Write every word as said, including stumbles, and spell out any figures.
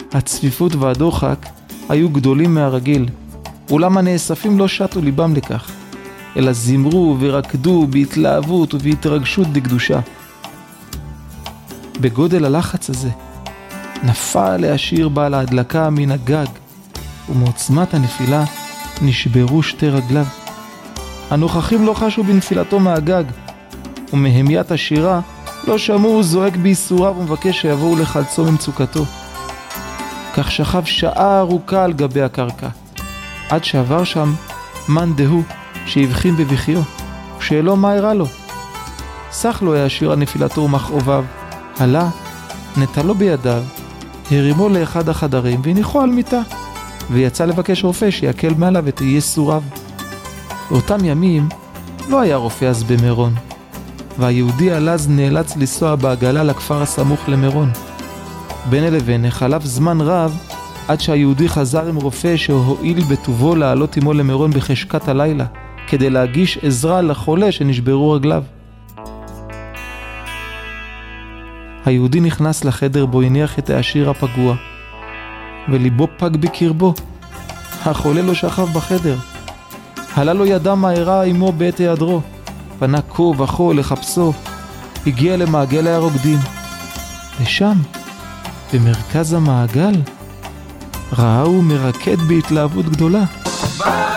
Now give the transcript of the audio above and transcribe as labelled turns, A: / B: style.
A: הצפיפות והדוחק היו גדולים מהרגיל, אולם הנאספים לא שטו ליבם לכך, אלא זמרו ורקדו בהתלהבות ובהתרגשות דקדושה. בגודל הלחץ הזה, נפל להשאיר בעל ההדלקה מן הגג, ומעוצמת הנפילה נשברו שתי רגליו. הנוכחים לא חשו בנפילתו מהגג, ומהמיית השירה לא שמעו זועק בייסוריו ומבקש שיבואו לחלצו ממצוקתו. כך שכב שעה ארוכה על גבי הקרקע, עד שעבר שם מן דהו שהבחין בבכיו, ושאלו מה הראה לו. סך לו העשיר על נפילתו ומכאוביו, עלה, נטלו בידיו, הרימו לאחד החדרים והניחו על מיטה, ויצא לבקש רופא שיקל מעליו את ייסוריו. באותם ימים לא היה רופא אז במירון, והיהודי הלז נאלץ לנסוע בעגלה לכפר הסמוך למירון. בין אלה לבין חלף זמן רב עד שהיהודי חזר עם רופא שהועיל בטובו לעלות עמו למירון בחשכת הלילה, כדי להגיש עזרה לחולה שנשברו רגליו. היהודי נכנס לחדר בו הניח את העשיר הפגוע, וליבו פג בקרבו. החולה לא שכב בחדר. עלה לו ידע מהרה עמו בעת היעדרו, פנה כה וכה לחפשו, הגיע למעגל הרוקדים, ושם, במרכז המעגל, ראהו מרקד בהתלהבות גדולה.